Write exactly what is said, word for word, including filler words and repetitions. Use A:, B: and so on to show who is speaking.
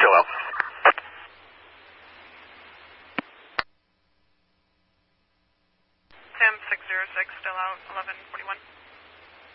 A: Still out.
B: Sam six zero six, still out, eleven forty-one.